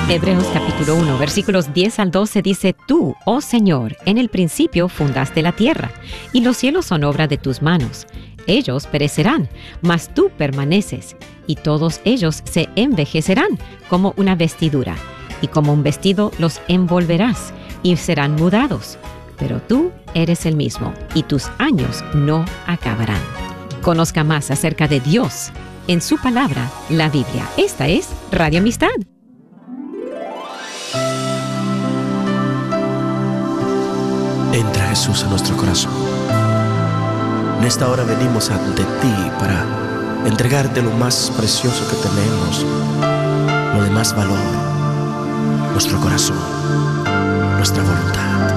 Hebreos capítulo 1, versículos 10 al 12 dice: Tú, oh Señor, en el principio fundaste la tierra, y los cielos son obra de tus manos. Ellos perecerán, mas tú permaneces, y todos ellos se envejecerán como una vestidura, y como un vestido los envolverás, y serán mudados. Pero tú eres el mismo, y tus años no acabarán. Conozca más acerca de Dios en su palabra, la Biblia. Esta es Radio Amistad. Entra, Jesús, a nuestro corazón. En esta hora venimos ante ti para entregarte lo más precioso que tenemos, lo de más valor, nuestro corazón, nuestra voluntad.